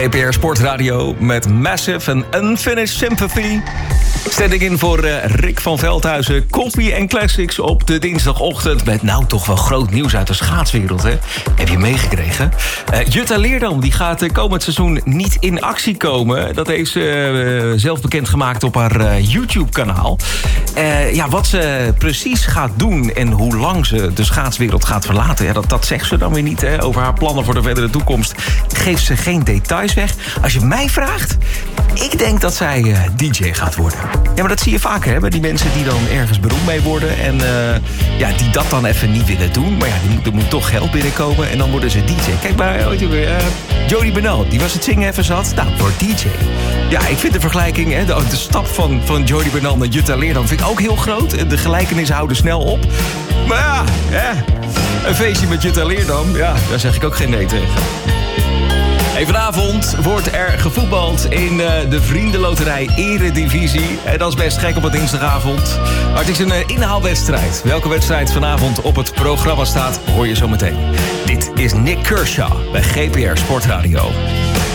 GPR Sportradio met Massive en Unfinished Sympathy. Standing in voor Rick van Veldhuizen. Koffie en classics op de dinsdagochtend. Met nou toch wel groot nieuws uit de schaatswereld, hè? Heb je meegekregen? Jutta Leerdam die gaat komend seizoen niet in actie komen. Dat heeft ze zelf bekendgemaakt op haar YouTube-kanaal. Wat ze precies gaat doen en hoe lang ze de schaatswereld gaat verlaten... Ja, dat zegt ze dan weer niet, hè? Over haar plannen voor de verdere toekomst geeft ze geen details weg. Als je mij vraagt, ik denk dat zij DJ gaat worden. Ja, maar dat zie je vaker, hè? Bij die mensen die dan ergens beroemd mee worden... en die dat dan even niet willen doen. Maar ja, er moet toch geld binnenkomen en dan worden ze DJ. Kijk bij Jody Bernal, die was het zingen even zat. Nou, wordt DJ. Ja, ik vind de vergelijking, hè, de stap van Jody Bernal naar Jutta Leerdam... vind ik ook heel groot. De gelijkenissen houden snel op. Maar ja, een feestje met Jutta Leerdam... ja, daar zeg ik ook geen nee tegen. Hey, vanavond wordt er gevoetbald in de Vriendenloterij Eredivisie. En dat is best gek op een dinsdagavond. Maar het is een inhaalwedstrijd. Welke wedstrijd vanavond op het programma staat, hoor je zo meteen. Dit is Nick Kershaw bij GPR Sportradio.